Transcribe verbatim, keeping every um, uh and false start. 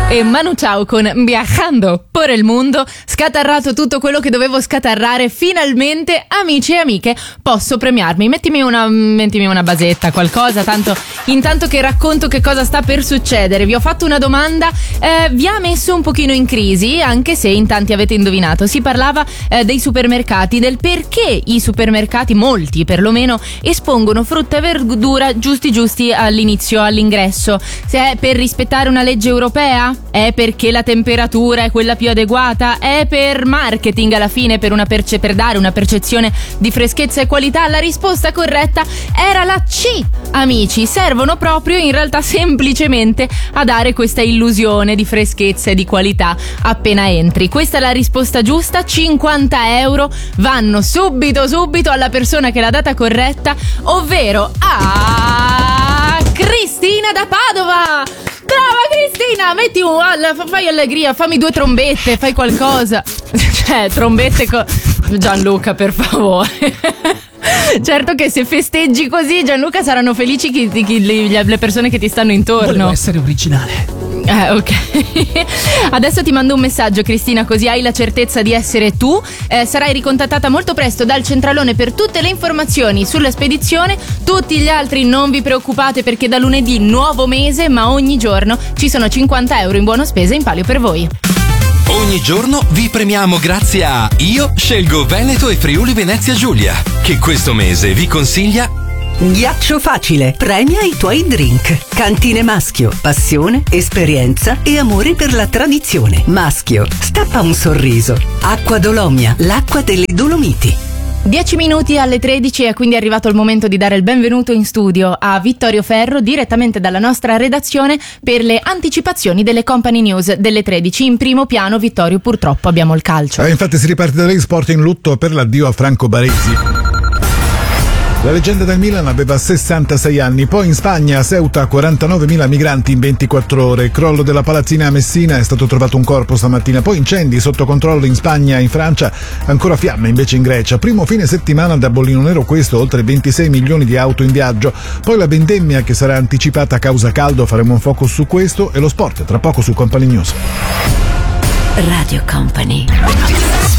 E Manu Chao con Viajando por el Mundo. Scatarrato tutto quello che dovevo scatarrare. Finalmente, amici e amiche, posso premiarmi. Mettimi una, mettimi una basetta, qualcosa. Tanto, intanto che racconto che cosa sta per succedere. Vi ho fatto una domanda, eh, vi ha messo un pochino in crisi, anche se in tanti avete indovinato. Si parlava eh, dei supermercati, del perché i supermercati, molti perlomeno, espongono frutta e verdura giusti giusti all'inizio, all'ingresso. Se è per rispettare una legge europea? È perché la temperatura è quella più adeguata? È per marketing alla fine, per, una perce- per dare una percezione di freschezza e qualità? La risposta corretta era la C, amici. Servono proprio in realtà semplicemente a dare questa illusione di freschezza e di qualità appena entri. Questa è la risposta giusta. Cinquanta euro vanno subito subito alla persona che l'ha data corretta, ovvero a Cristina da Padova. Brava Cristina, metti un, fai allegria, fammi due trombette, fai qualcosa. Cioè, trombette con Gianluca, per favore. Certo che se festeggi così, Gianluca, saranno felici chi, chi, le persone che ti stanno intorno. Volevo essere originale. Eh, ok. Adesso ti mando un messaggio, Cristina, così hai la certezza di essere tu. Eh, sarai ricontattata molto presto dal centralone per tutte le informazioni sulla spedizione. Tutti gli altri non vi preoccupate, perché da lunedì nuovo mese, ma ogni giorno ci sono cinquanta euro in buona spesa in palio per voi. Ogni giorno vi premiamo grazie a Io scelgo Veneto e Friuli Venezia Giulia, che questo mese vi consiglia Ghiaccio Facile, premia i tuoi drink. Cantine Maschio, passione, esperienza e amore per la tradizione. Maschio, stappa un sorriso. Acqua Dolomia, l'acqua delle Dolomiti. dieci minuti alle tredici, e quindi è arrivato il momento di dare il benvenuto in studio a Vittorio Ferro, direttamente dalla nostra redazione, per le anticipazioni delle Company News delle tredici. In primo piano, Vittorio, purtroppo abbiamo il calcio. Eh, infatti si riparte dall'E-Sport in lutto per l'addio a Franco Baresi. La leggenda del Milan aveva sessantasei anni. Poi in Spagna, a Ceuta, quarantanovemila migranti in ventiquattro ore. Crollo della palazzina a Messina, è stato trovato un corpo stamattina. Poi incendi sotto controllo in Spagna, in Francia, ancora fiamme invece in Grecia. Primo fine settimana da bollino nero questo, oltre ventisei milioni di auto in viaggio. Poi la vendemmia che sarà anticipata a causa caldo, faremo un focus su questo, e lo sport tra poco su Company News. Radio Company.